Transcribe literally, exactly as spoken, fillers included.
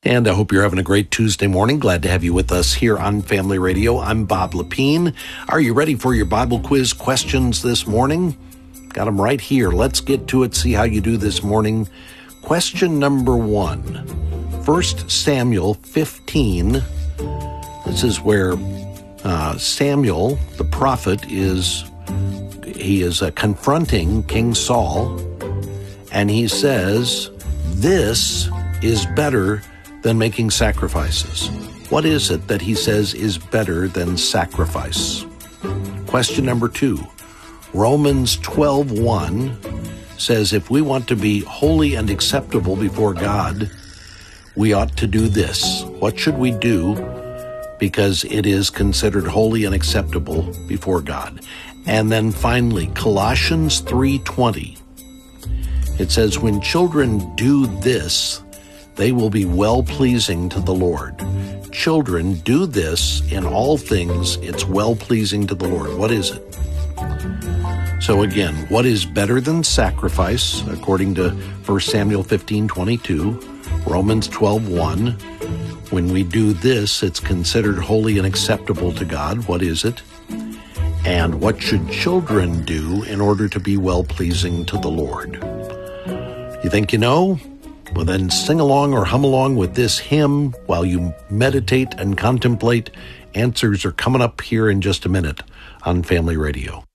And I hope you're having a great Tuesday morning. Glad to have you with us here on Family Radio. I'm Bob Lepine. Are you ready for your Bible quiz questions this morning? Got them right here. Let's get to it, see how you do this morning. Question number one, First Samuel fifteen. This is where uh, Samuel, the prophet, is he is uh, confronting King Saul, and he says, this is better than making sacrifices. What is it that he says is better than sacrifice? Question number two, Romans twelve one says if we want to be holy and acceptable before God, we ought to do this. What should we do? Because it is considered holy and acceptable before God. And then finally, Colossians three twenty. It says, when children do this, they will be well-pleasing to the Lord. Children, do this in all things. It's well-pleasing to the Lord. What is it? So again, what is better than sacrifice, according to First Samuel fifteen twenty-two, Romans twelve one, when we do this, it's considered holy and acceptable to God. What is it? And what should children do in order to be well-pleasing to the Lord? You think you know? Well, then sing along or hum along with this hymn while you meditate and contemplate. Answers are coming up here in just a minute on Family Radio.